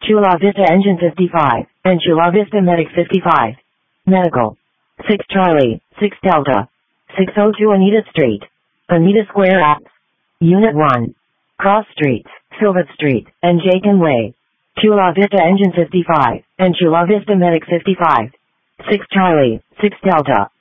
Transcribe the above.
Chula Vista Engine 55, and Chula Vista Medic 55. Medical. 6 Charlie, 6 Delta. 602 Anita Street. Anita Square Apps. Unit 1. Cross Streets, Silvet Street, and Jakin Way. Chula Vista Engine 55, and Chula Vista Medic 55. 6 Charlie, 6 Delta.